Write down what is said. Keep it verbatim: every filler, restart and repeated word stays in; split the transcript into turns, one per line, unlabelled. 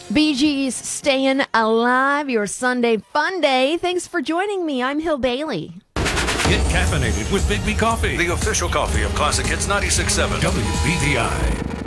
Bee Gees Staying Alive, your Sunday fun day. Thanks for joining me. I'm Hill Bailey.
Get caffeinated with Big B Coffee,
The official coffee of Classic Hits ninety-six point seven.
W B V I.